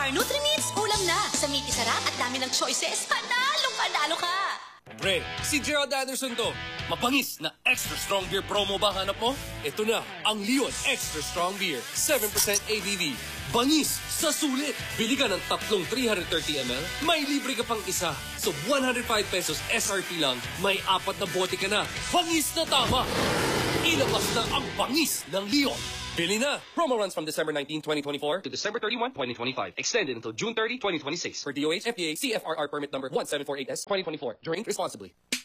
Star Nutri-Mix, ulam na. Sa meaty sarap at dami ng choices, panalo ka! Pre, si Gerald Anderson to. Mapangis na extra strong beer promo ba hanap mo? Ito na, ang Leon Extra Strong Beer. 7% ABV. Bangis sa sulit. Bili ka ng tatlong 330 ml, may libre ka pang isa. So 105 pesos SRP lang, may 4 na bote ka na. Bangis na tama! Ilabas na ang bangis ng Leon. Bili na! Promo runs from December 19, 2024 to December 31, 2025. Extended until June 30, 2026. For DOH, FDA, CFRR permit number 1748S, 2024. Drink responsibly.